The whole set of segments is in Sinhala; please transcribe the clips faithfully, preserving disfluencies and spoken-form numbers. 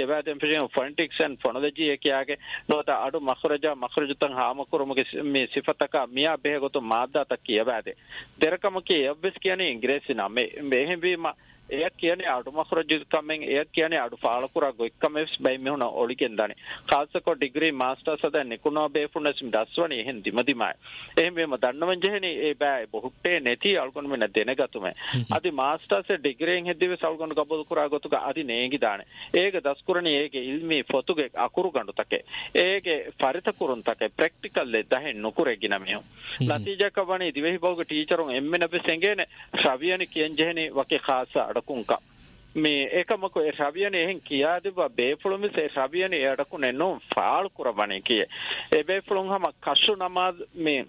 එබැදෙන් පිටින් ෆොනෙටික්ස් ඇන්ඩ් ෆොනොලොජි එකයාගේ නොත අඩු මඛරජ මඛරජතන් හාමකුරුමගේ මේ සිෆතක මියා බෙහෙගොතු මාද්දාත කියබැදේ දෙරකම කී එබ්බස් කියන්නේ ඉංග්‍රීසි නම මේ එහෙම එය කියන්නේ අඩු මඛරජ කමෙන් එය කියන්නේ අඩු ෆාලකුරා ගොක්කමස් බයි මෙහුන ඔලිකෙන් දානේ ખાસકો ડિග්‍රී මාස්ටර්ස් අද නිකුණෝ බේෆුනස් දස්වණි එහෙන් දිමදිමයි එහෙම මේම දන්නවන් ජෙහෙනි ඒ බෑ බොහුට්ටේ නැති අල්කොන් මෙන්න දෙනගතුමයි අදි මාස්ටර්ස් ඩිග්‍රීෙන් හෙද්දිවේ සල්කොන් ගබල් කුරා ගොතුක අදි නේගි දානේ ඒක දස්කුරණි ඒකේ ඉල්මි ෆොතුගේ අකුරු ගඬු තකේ ඒකේ පරිත කුරුන් තකේ ප්‍රැක්ටිකල් ලෙ දහෙන් නුකුරෙගින මෙහු නතිජක වණි දිවෙහි බෝග ටීචරුන් එම්මෙන බෙසෙන්ගේනේ ශාවියනි කියෙන් ජෙහෙනි වකේ ખાસ අඩකුන්ක මේ ඒකමක ඒ ශාවියනි එහෙන් කියාදිව බේෆුළුමි සේ ශාවියනි අඩකුනේ නෝ ෆාල් කුරබණි කිය ඒ බේෆුළුන් හම කෂු නමාዝ මේ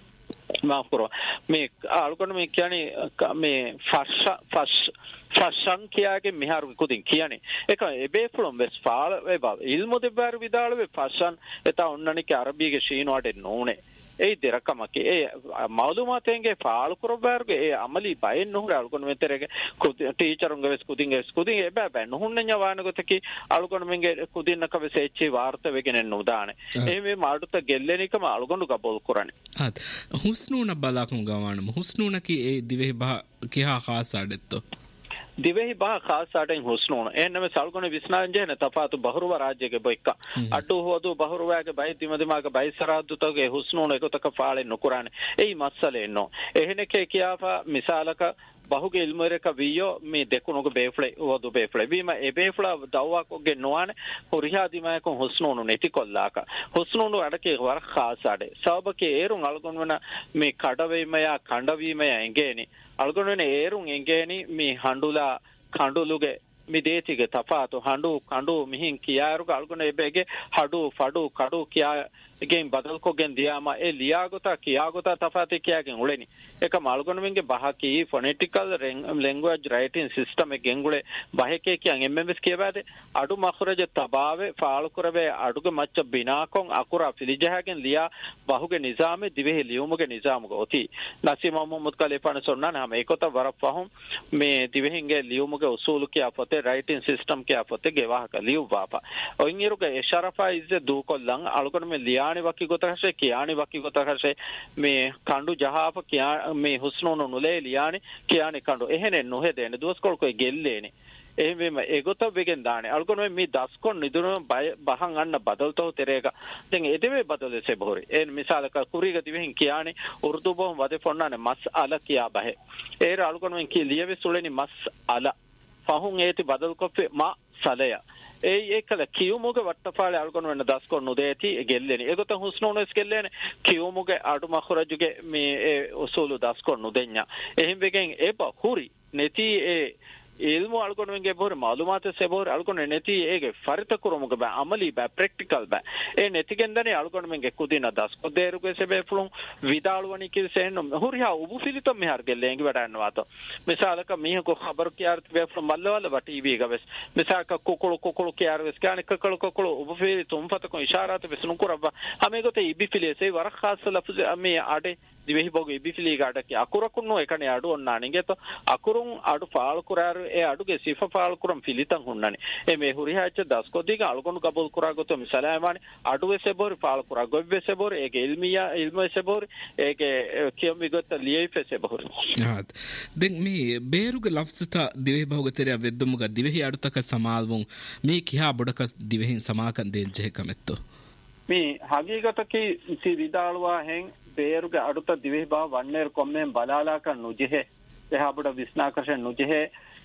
මාෆ් කරෝ මේ අල්කොන මේ කියන්නේ මේ ෆෂ ෆෂ ෆෂන් කියාගේ මිහාරු කුදින් කියන්නේ ඒක එබේ ෆ්‍රොම් වෙස් ෆාල් වෙබල් ඉල්මු දෙබාර විදාල වේ ෆෂන් එත ඔන්නනික අරබිගේ ශීනවට නෝනේ ඒ දෙරකමක ඒ මවුදුමාතෙන්ගේ ෆාල් කරබර්ගේ ඒ අමලි බයෙන් නුහුර අල්කොන මෙතරගේ ටීචරුන්ගේ වෙස් කුදින් වෙස් කුදින් එබ බෑ නුහුන්න ඥානගතකි අල්කොන මෙන්ගේ කුදින්නක වෙස් එච්චි වාර්ත වෙගෙන නුදානේ ඒ මේ මාඩුත ගෙල්ලෙනිකම අල්කොන ගබල් කරන්නේ හත් හුස්නුන බලාකුන් ගවානම හුස්නුනකි ඒ දිවෙහි බහ කියා ખાસ ආඩෙත්තෝ දිවෙහි බහ ખાසාටෙන් හුස්නෝන එන්නම සල්ගොන විස්නාංජේන තපාතු බහරුව රාජ්‍යගේ බොයික්ක අඩු හොදු බහරුවගේ බයි දිමදිමාගේ බයි සරාදුතගේ හුස්නෝන එකතක ෆාලෙන් නුකුරානේ එයි මස්සලේ නෝ එහෙනකේ කියාපා මිසාලක බහුගේ ඉල්මරක වියෝ මේ දෙකුණුගේ බේෆ්ලේ වදු බේෆ්ලේ වීම ඒ බේෆ්ලා දවවාකෝගේ නොවන හොරිහා දිමායක හුස්නෝනු නැති කොල්ලාක හුස්නෝනු අඩකේ වර ખાසාඩේ සබකේ ඒරුන් අල්ගොන වන මේ කඩවීමය කණ්ඩවීමය එංගේනි අල්ගොන වන ඒරුන් එංගේනි මේ හඬුලා කඬුලුගේ මිදේතිගේ තපාතු හඬු කඬු මිහින් කියාරුක අල්ගොන එබේගේ හඩු ෆඩු කඩු කියා ගෙන් බදල් කොගෙන් දියාම ඒ ලියාගොත කියාගොත තපාති කියාගෙන් උලෙනි එක මල්ගොනමින්ගේ බහකි ෆොනෙටිකල් ලැන්ග්වේජ් රයිටින් සිස්ටම් එකෙන් ගුලේ බහකේ කියන් එම්එම්එස් කියබෑද අඩු මඛරජ තබාවේ ෆාල් කරවේ අඩුගේ මච්ච බිනාකොන් අකුරා ෆිලිජහගෙන් ලියා බහුගේ නිසාමේ දිවෙහි ලියුමුගේ නිසාමුගේ ඔති නසීම මොහම්මද් කලේපාන සොන්නාන හැම ඒකත වරක් පහුම් මේ දිවෙහිගේ ලියුමුගේ උසූල් කියා පොතේ රයිටින් සිස්ටම් කියා පොතේ ගෙවාහක ලියුවාපා ඔයින් ඉරුගේ එෂරෆා ඉස් දූකොල්ලන් අලුකොන මේ ලියානි වකි ගොතහසේ කියානි වකි ගොතහසේ මේ කඬු ජහාප කියා මේ හුස්නෝනු නුලේ ලියානි කියානි කඬු එහෙනේ නොහෙදෙන දුස්කොල් කොයි ගෙල්ලේනේ එහෙම ඒගොත වෙගෙන් දානේ අල්කොන මේ දස්කොන් නිදුන බහන් අන්න බදල්තෝ තෙරේක දැන් එදෙවේ බදලසේ බොරි ඒ මිසාලක කුරිග දිවෙන් කියානි උර්දු බොම් වදේ ෆොන්නානේ මස් අල කියා බහ ඒ අල්කොන මෙන් කී ලියවේ සුලෙනි මස් අල පහුන් ඒති බදල් කොප්පේ මා සලය ඒ ඒකල කියුමුගේ වට්ටපාලේ අල්කොන වෙන දස්කොන් නුදේති ගෙල්ලෙනි ඒගොත හුස්නෝනස් ගෙල්ලෙනි කියුමුගේ අඩු මඛරජුගේ මේ ඒ උසූලු දස්කොන් නුදෙන්නා එහෙම වෙගෙන් ඒ බහුරි නැති ඒ ilmu algonenge bor malumat se bor algon neti ege farita kurumuge ba amali ba practical ba e neti gendane algonenge kudina das ko deruge se be fulun vidalwani kil sen huriha ubu filito me har gellengi wadanna wato misalaka miha ko khabar kiyar be fulun mallawala ba tv ga bes misaka kokolo kokolo kiyar bes kane kokolo kokolo ubu fili tumfata ko isharat bes nun kuraba hame gote ibi fili se war khas lafz ame ade Dhivehi බෝග ඉබිෆිලි ගාඩක අකුරකුන්නෝ එකනේ අඩු ඔන්නානිගේ તો අකුරුන් අඩු ෆාල් කුරාර ඒ අඩුගේ සිෆ ෆාල් කුරම් ෆිලිතන් හුන්නනේ ඒ මේ හුරිහාච්ච දස්කොදිග අලගොනු කබල් කුරා ගොතෝ මිසලාමානි අඩුවේ සෙබෝරි ෆාල් කුරා ගොබ්බේ සෙබෝරි ඒකේ ඉල්මියා ඉල්මේ සෙබෝරි ඒකේ කියම් විගත ලියයිෆ සෙබෝරි හත් දැන් මේ බේරුගේ ලෆ්ස්ත දිවෙහි බෝගතරය වෙද්දුමුග දිවෙහි අඩුතක සමාල්වුන් මේ කියා බොඩක දිවෙහින් සමාකන් දෙන්ජේ කමෙත්තෝ මේ හගීගතකි සි විදාලවා හෙන් ಬೇರುಗೆ ಅಡುತ್ತ ದಿವಿಹಿ ಬಾ ವಣ್ಣೇರು ಕೊಮ್ಮೆಂ ಬಲಾಲಾಕ ನುಜಿಹೆ ಎಹಾಬುಡ ವಿಸ್ನಾಕರ್ಷ ನುಜಿಹೆ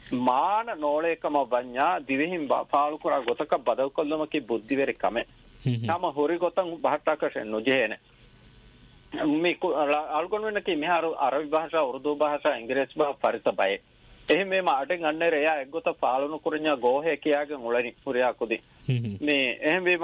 ಮಾನ ನೋಳೇಕಮ ಬಣ್ಣ ದಿವಿಹಿಂ ಬಾ ಫಾಳುಕುರ ಗೊತಕ ಬದಲ್ಕೊಲ್ಲಮಕಿ ಬುದ್ಧಿವೆರಿ ಕಮೆ ನಮ್ಮ ಹೊರಿ ಗೊತಂ ಬಹಟ್ಟಾಕರ್ಷ ನುಜಿಹೆನೆ ಮಿ ಅಳ್ಕೊಂಡ್ವೆನಕಿ ಮಿಹಾರು ಅರಬಿ ಭಾಷಾ ಉರ್ದು ಭಾಷಾ ಇಂಗ್ಲಿಷ್ ಬಾ ಫರಿತ ಬಯೆ එහෙම මේ මාටෙන් අන්නේ රයා එක්ගොත පාලුණු කුරඤ්ඤා ගෝහේ කියාගෙන උලනි පුරියා කුදි මේ එහෙම වීම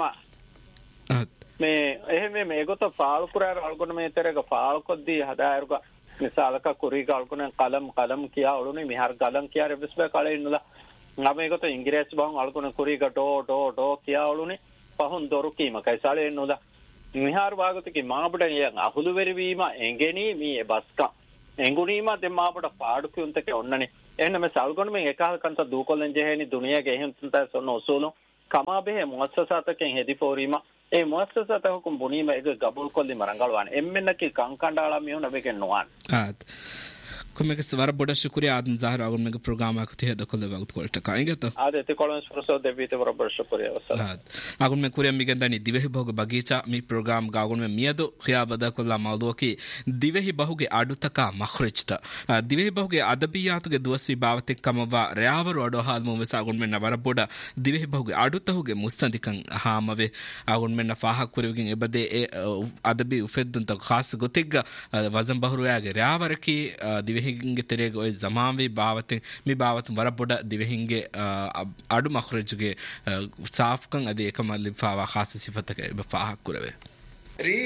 මේ එහෙම මේගොත ෆාල් කුරාර අල්කොන මේ තරක ෆාල් කොද්දී හදායරුක මිසාලක කුරික අල්කොන කලම් කලම් කියා ඔළුනේ මිහාර කලම් කියා රෙබස්බ කලේ ඉන්නලා ngame goto ingres bang algona kuriga do do do kiya olune pahun doru kima kai sale noda mihar bhagote ki maapata yang ahulu verivima engeni mi baska engunima de maapata paadu kyunta ke onnane ehna me salgon me ekal kanta dukollen jeheni duniya ge ehun tunta sonno usulu kamabe muassasataken hedifurima e muassasata hukum bunima ege gabul kolli marangalwan emmennaki kankandala mihuna beken nuan at kumeke swara boda shukriya adan zahra agun mege program ak the da kolle waqt kolta ka ingeta ade te kolon sproso devite barabar shukriya wassalam agun me kuriya migandani divehi bahuge bagicha mi program ga agun me miyadu khiya bada kolla mawdu ki divehi bahuge adutaka makhrajta divehi bahuge adabiyatuge duwaswi bawatek kamwa reavaru ado hal mu mesa agun me nabara boda divehi bahuge adutahuge musandikan hamave agun me nafaha kurivgin ebade e adabi ufeddun ta khas gotigga wazan bahuru yage reavaraki divehi hinge terege oy zamanvi bawaten mi bawatum wara boda divehinge adu makhrajge saafkan ade ekamal lifawa khas sifataka ba faha kurave